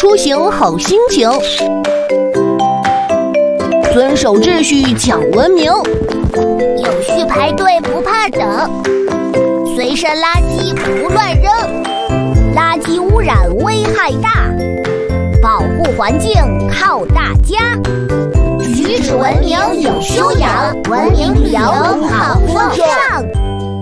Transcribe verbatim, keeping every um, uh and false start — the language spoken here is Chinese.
出行好心情。遵守秩序讲文明， 有序排队不怕等，随身垃圾不乱扔，垃圾污染危害大，保护环境靠大家。举止文明有修养，文明旅游好风尚。